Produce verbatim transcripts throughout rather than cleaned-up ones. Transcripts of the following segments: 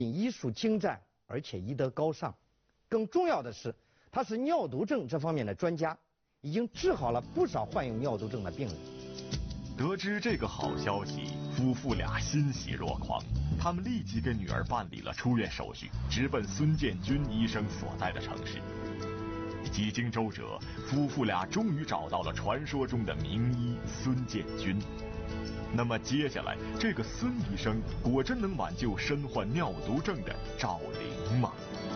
医术精湛，而且医德高尚。更重要的是，他是尿毒症这方面的专家，已经治好了不少患有尿毒症的病人。 得知这个好消息，夫妇俩欣喜若狂。他们立即给女儿办理了出院手续，直奔孙建军医生所在的城市。几经周折，夫妇俩终于找到了传说中的名医孙建军。那么接下来，这个孙医生果真能挽救身患尿毒症的赵玲吗？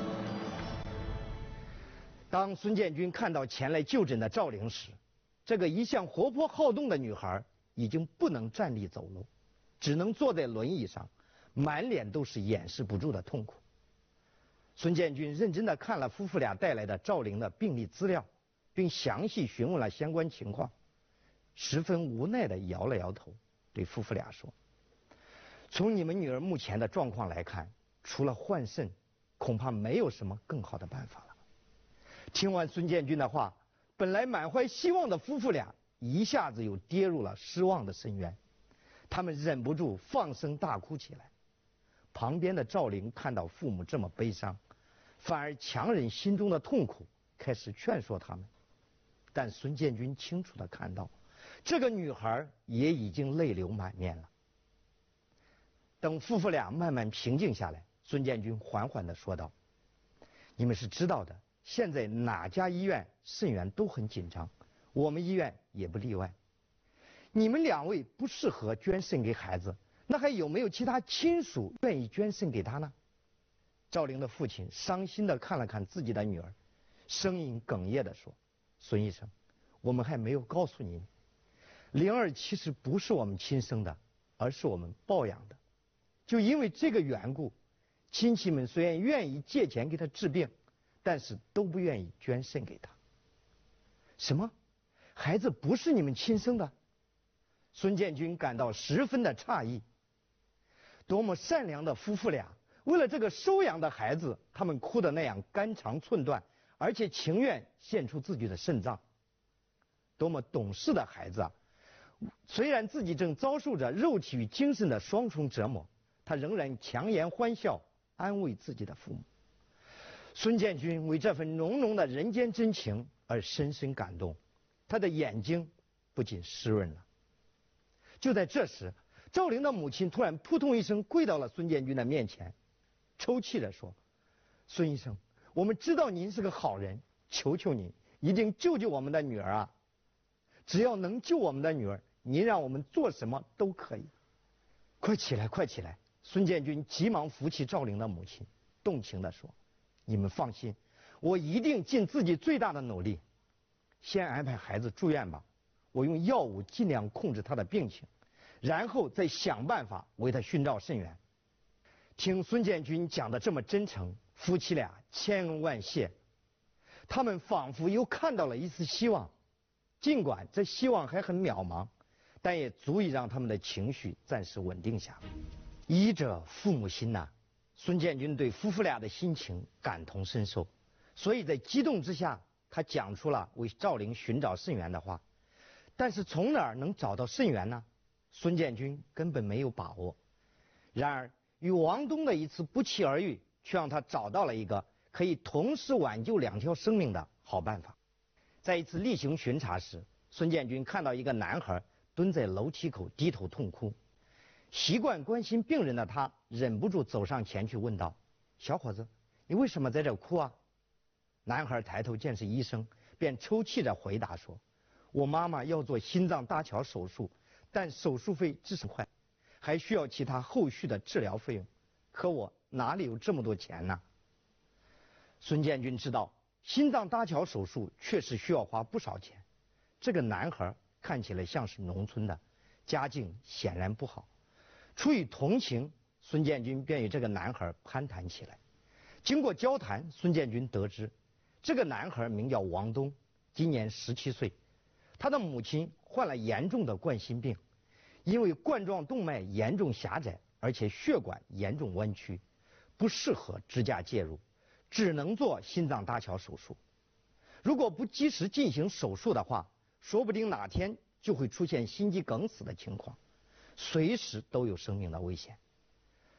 当孙建军看到前来就诊的赵玲时，这个一向活泼好动的女孩已经不能站立走路，只能坐在轮椅上，满脸都是掩饰不住的痛苦。孙建军认真地看了夫妇俩带来的赵玲的病历资料，并详细询问了相关情况，十分无奈地摇了摇头，对夫妇俩说：“从你们女儿目前的状况来看，除了换肾，恐怕没有什么更好的办法了。”听完孙建军的话，本来满怀希望的夫妇俩一下子又跌入了失望的深渊，他们忍不住放声大哭起来。旁边的赵玲看到父母这么悲伤，反而强忍心中的痛苦，开始劝说他们。但孙建军清楚地看到，这个女孩也已经泪流满面了。等夫妇俩慢慢平静下来，孙建军缓缓地说道：“你们是知道的，现在哪家医院肾源都很紧张，我们医院也不例外。你们两位不适合捐肾给孩子，那还有没有其他亲属愿意捐肾给他呢？”赵玲的父亲伤心地看了看自己的女儿，声音哽咽地说：“孙医生，我们还没有告诉您，灵儿其实不是我们亲生的，而是我们抱养的。就因为这个缘故，亲戚们虽然愿意借钱给她治病，但是都不愿意捐肾给她。”什么？孩子不是你们亲生的？孙建军感到十分的诧异。多么善良的夫妇俩，为了这个收养的孩子，他们哭得那样肝肠寸断，而且情愿献出自己的肾脏。多么懂事的孩子啊！虽然自己正遭受着肉体与精神的双重折磨，他仍然强颜欢笑，安慰自己的父母。孙建军为这份浓浓的人间真情而深深感动，他的眼睛不禁湿润了。就在这时，赵玲的母亲突然扑通一声跪到了孙建军的面前，抽泣着说：“孙医生，我们知道您是个好人，求求您一定救救我们的女儿啊！只要能救我们的女儿，您让我们做什么都可以。快起来，快起来！”孙建军急忙扶起赵玲的母亲，动情地说：“你们放心，我一定尽自己最大的努力。先安排孩子住院吧，我用药物尽量控制他的病情，然后再想办法为他寻找肾源。”听孙建军讲得这么真诚，夫妻俩千恩万谢。他们仿佛又看到了一丝希望，尽管这希望还很渺茫，但也足以让他们的情绪暂时稳定下来。医者父母心呐、啊，孙建军对夫妇俩的心情感同身受，所以在激动之下，他讲出了为赵玲寻找肾源的话。但是从哪儿能找到肾源呢？孙建军根本没有把握。然而与王东的一次不期而遇，却让他找到了一个可以同时挽救两条生命的好办法。在一次例行巡查时，孙建军看到一个男孩蹲在楼梯口低头痛哭。习惯关心病人的他忍不住走上前去问道：“小伙子，你为什么在这哭啊？”男孩抬头见是医生，便抽泣着回答说：“我妈妈要做心脏搭桥手术，但手术费至少快，还需要其他后续的治疗费用，可我哪里有这么多钱呢？”孙建军知道心脏搭桥手术确实需要花不少钱。这个男孩看起来像是农村的，家境显然不好。出于同情，孙建军便与这个男孩攀谈起来。经过交谈，孙建军得知，这个男孩名叫王东，今年十七岁。他的母亲患了严重的冠心病，因为冠状动脉严重狭窄，而且血管严重弯曲，不适合支架介入，只能做心脏搭桥手术。如果不及时进行手术的话，说不定哪天就会出现心肌梗死的情况，随时都有生命的危险。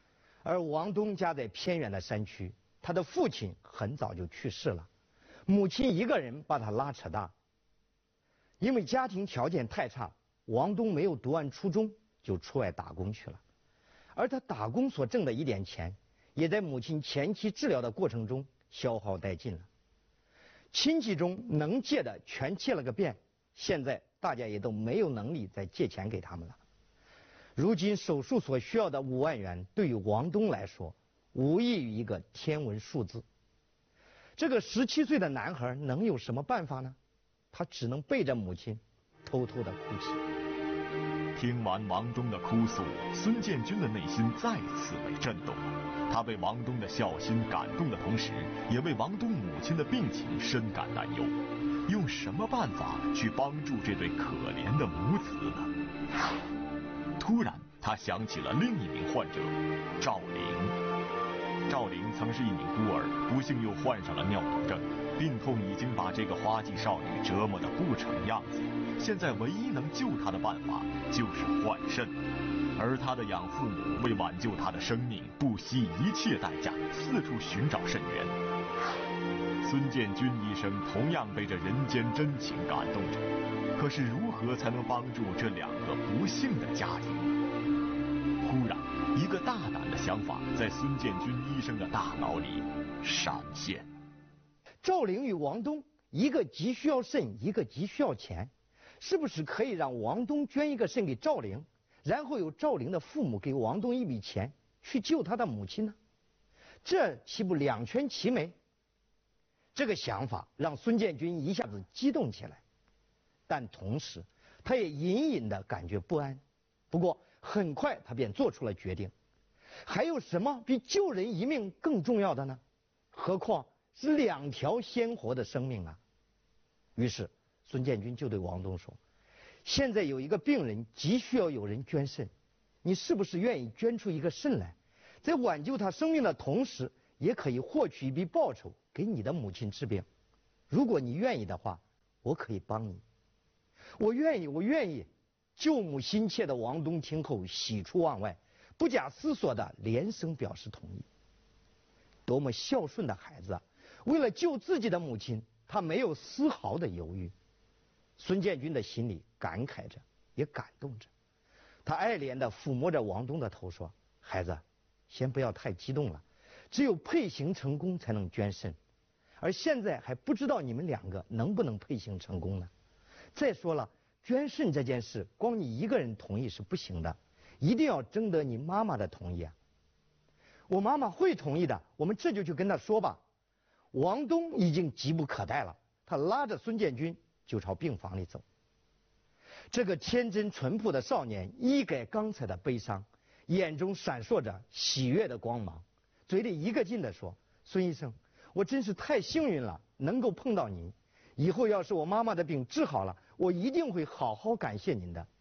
而王东家在偏远的山区，他的父亲很早就去世了，母亲一个人把他拉扯大。因为家庭条件太差，王东没有读完初中就出外打工去了，而他打工所挣的一点钱，也在母亲前期治疗的过程中消耗殆尽了。亲戚中能借的全借了个遍，现在大家也都没有能力再借钱给他们了。如今手术所需要的五万元，对于王东来说，无异于一个天文数字。这个十七岁的男孩能有什么办法呢？他只能背着母亲，偷偷的哭泣。 听完王东的哭诉，孙建军的内心再次被震动了。他为王东的孝心感动的同时，也为王东母亲的病情深感担忧。用什么办法去帮助这对可怜的母子呢？突然，他想起了另一名患者赵玲。赵玲曾是一名孤儿，不幸又患上了尿毒症，病痛已经把这个花季少女折磨得不成样子。现在唯一能救她的办法就是换肾，而她的养父母为挽救她的生命，不惜一切代价，四处寻找肾源。孙建军医生同样被这人间真情感动着，可是如何才能帮助这两个不幸的家庭？忽然，一个大胆的想法在孙建军医生的大脑里闪现。 赵玲与王东，一个急需要肾，一个急需要钱，是不是可以让王东捐一个肾给赵玲，然后由赵玲的父母给王东一笔钱去救他的母亲呢？这岂不两全其美？这个想法让孙建军一下子激动起来，但同时他也隐隐的感觉不安。不过很快他便做出了决定，还有什么比救人一命更重要的呢？何况是两条鲜活的生命啊！于是孙建军就对王东说，现在有一个病人急需要有人捐肾，你是不是愿意捐出一个肾来，在挽救他生命的同时，也可以获取一笔报酬给你的母亲治病？如果你愿意的话，我可以帮你。我愿意，我愿意。救母心切的王东听后喜出望外，不假思索的连声表示同意。多么孝顺的孩子啊！为了救自己的母亲，他没有丝毫的犹豫。孙建军的心里感慨着，也感动着。他爱怜地抚摸着王东的头说，孩子，先不要太激动了，只有配型成功才能捐肾，而现在还不知道你们两个能不能配型成功呢。再说了，捐肾这件事光你一个人同意是不行的，一定要征得你妈妈的同意啊。我妈妈会同意的，我们这就去跟她说吧。王东已经急不可待了，他拉着孙建军就朝病房里走。这个天真淳朴的少年一改刚才的悲伤，眼中闪烁着喜悦的光芒，嘴里一个劲地说，孙医生，我真是太幸运了，能够碰到您，以后要是我妈妈的病治好了，我一定会好好感谢您的。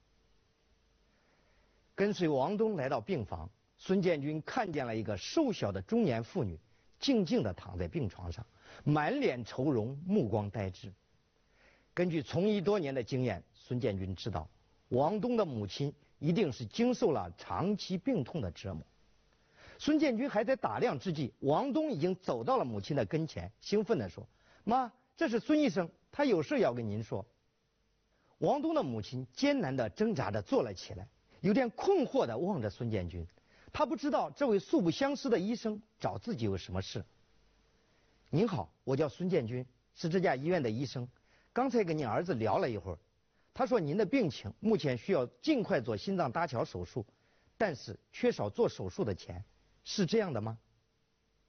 跟随王东来到病房，孙建军看见了一个瘦小的中年妇女，静静地躺在病床上，满脸愁容，目光呆滞。根据从医多年的经验，孙建军知道王东的母亲一定是经受了长期病痛的折磨。孙建军还在打量之际，王东已经走到了母亲的跟前，兴奋地说，妈，这是孙医生，他有事要跟您说。王东的母亲艰难地挣扎着坐了起来，有点困惑地望着孙建军，他不知道这位素不相识的医生找自己有什么事。您好，我叫孙建军，是这家医院的医生，刚才跟您儿子聊了一会儿，他说您的病情目前需要尽快做心脏搭桥手术，但是缺少做手术的钱，是这样的吗？